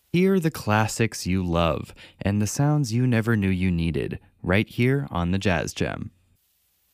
Hear the classics you love and the sounds you never knew you needed, right here on the Jazz Gem.